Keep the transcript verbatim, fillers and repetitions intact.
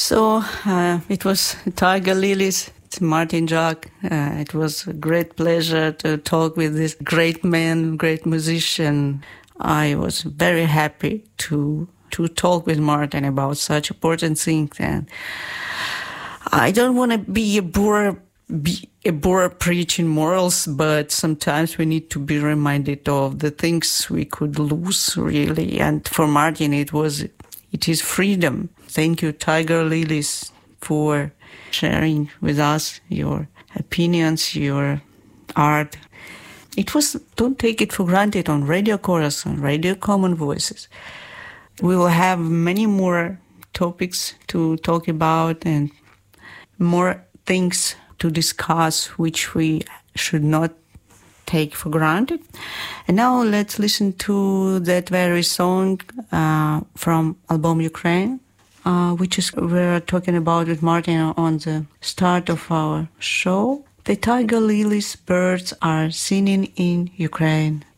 So uh, it was Tiger Lilies, Martin Jacques. Uh, it was a great pleasure to talk with this great man, great musician. I was very happy to to talk with Martin about such important things. And I don't want to be a bore, be a bore preaching morals, but sometimes we need to be reminded of the things we could lose, really. And for Martin, it was it is freedom. Thank you, Tiger Lilies, for sharing with us your opinions, your art. It was, don't take it for granted, on Radio Chorus, on Radio Common Voices. We will have many more topics to talk about and more things to discuss which we should not take for granted. And now let's listen to that very song uh, from album Ukraine, uh, which is we're talking about with Martin on the start of our show. The tiger lilies birds are singing in Ukraine.